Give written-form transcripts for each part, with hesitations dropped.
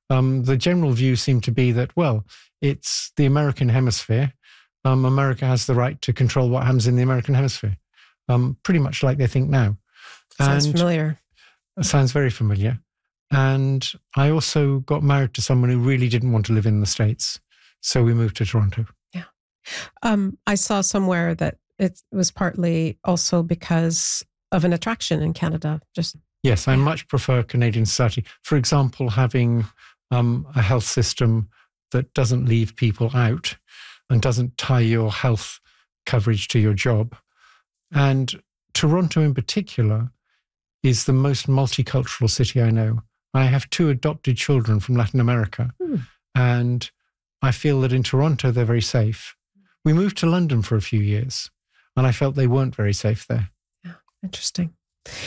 the general view seemed to be that, well, it's the American hemisphere. America has the right to control what happens in the American hemisphere. Pretty much like they think now. Sounds familiar. Sounds very familiar. And I also got married to someone who really didn't want to live in the States. So we moved to Toronto. Yeah. I saw somewhere that it was partly also because of an attraction in Canada. Yes, I much prefer Canadian society. For example, having a health system that doesn't leave people out and doesn't tie your health coverage to your job. And Toronto in particular is the most multicultural city I know. I have 2 adopted children from Latin America, and I feel that in Toronto they're very safe. We moved to London for a few years, and I felt they weren't very safe there. Yeah, interesting.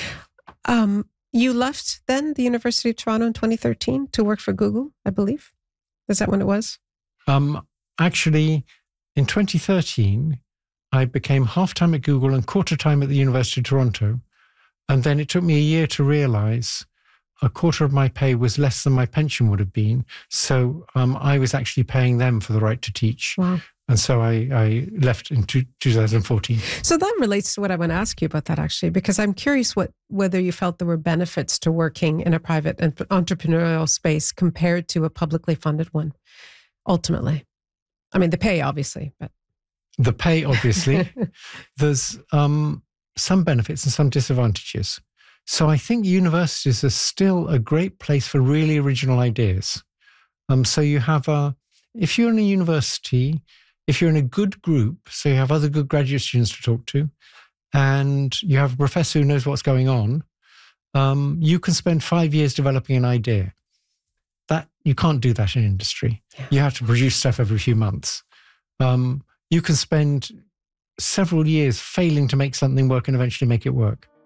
You left then the University of Toronto in 2013 to work for Google, I believe. Is that when it was? Actually, in 2013, I became half-time at Google and quarter-time at the University of Toronto. And then it took me a year to realize a quarter of my pay was less than my pension would have been. So I was actually paying them for the right to teach. Wow. And so I left in 2014. So that relates to what I want to ask you about that, actually, because I'm curious whether you felt there were benefits to working in a private and entrepreneurial space compared to a publicly funded one, ultimately. I mean, the pay, obviously, but... The pay, obviously. There's some benefits and some disadvantages. So I think universities are still a great place for really original ideas. So you have if you're in a university, if you're in a good group, so you have other good graduate students to talk to, and you have a professor who knows what's going on, you can spend 5 years developing an idea. That you can't do that in industry. Yeah. You have to produce stuff every few months. You can spend several years failing to make something work and eventually make it work.